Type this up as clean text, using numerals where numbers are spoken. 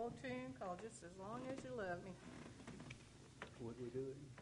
old tune called Just As Long As You Love Me. What we doing?